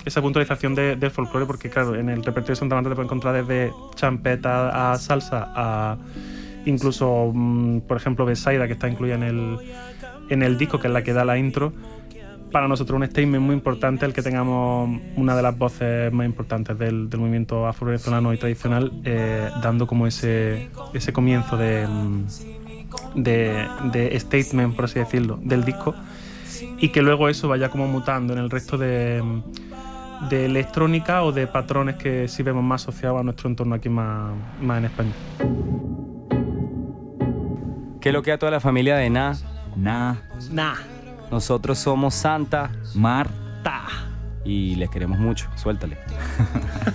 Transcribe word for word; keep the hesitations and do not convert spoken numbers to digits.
esa puntualización de, del folclore, porque claro, en el repertorio de Santa Marta te puedes encontrar desde champeta a salsa a incluso, mmm, por ejemplo, Besaida, que está incluida en el, en el disco, que es la que da la intro. Para nosotros un statement muy importante el que tengamos una de las voces más importantes del, del movimiento afro-venezolano y tradicional, eh, dando como ese, ese comienzo de, de, de statement, por así decirlo, del disco, y que luego eso vaya como mutando en el resto de, de electrónica o de patrones que sí vemos más asociados a nuestro entorno aquí más, más en España. ¿Qué es lo que a toda la familia de Na? Na, Nah. Nosotros somos Santa Mar. y les queremos mucho. Suéltale.